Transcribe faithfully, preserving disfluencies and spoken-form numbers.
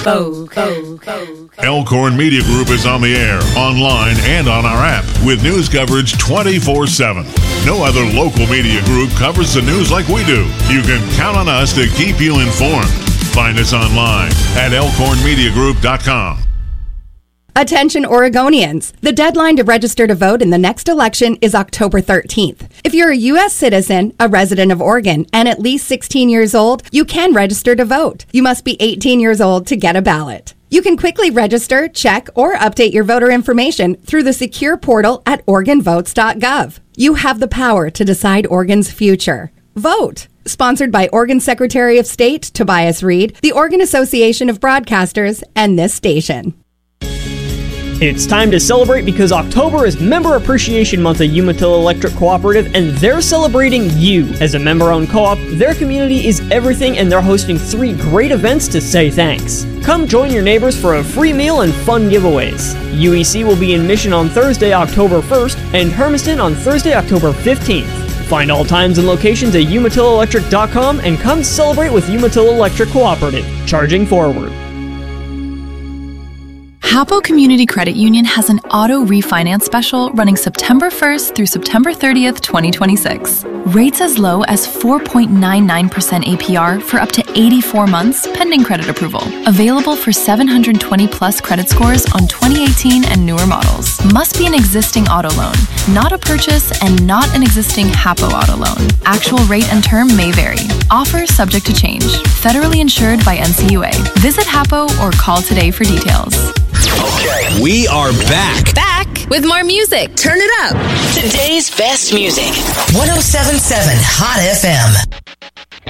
Go, go, go. Elkhorn Media Group is on the air, online, and on our app with news coverage twenty-four seven. No other local media group covers the news like we do. You can count on us to keep you informed. Find us online at elkhorn media group dot com. Attention Oregonians. The deadline to register to vote in the next election is October thirteenth. If you're a U S citizen, a resident of Oregon, and at least sixteen years old, you can register to vote. You must be eighteen years old to get a ballot. You can quickly register, check, or update your voter information through the secure portal at oregon votes dot gov. You have the power to decide Oregon's future. Vote. Sponsored by Oregon Secretary of State Tobias Reed, the Oregon Association of Broadcasters, and this station. It's time to celebrate because October is Member Appreciation Month at Umatilla Electric Cooperative, and they're celebrating you. As a member-owned co-op, their community is everything, and they're hosting three great events to say thanks. Come join your neighbors for a free meal and fun giveaways. U E C will be in Mission on Thursday, October first, and Hermiston on Thursday, October fifteenth. Find all times and locations at umatilla electric dot com and come celebrate with Umatilla Electric Cooperative. Charging forward. Hapo Community Credit Union has an auto refinance special running September first through September thirtieth, twenty twenty-six. Rates as low as four point nine nine percent A P R for up to eighty-four months pending credit approval. Available for seven hundred twenty plus credit scores on twenty eighteen and newer models. Must be an existing auto loan, not a purchase, and not an existing Hapo auto loan. Actual rate and term may vary. Offer subject to change. Federally insured by N C U A. Visit Hapo or call today for details. Okay, we are back. Back with more music. Turn it up. Today's best music. one oh seven point seven Hot F M.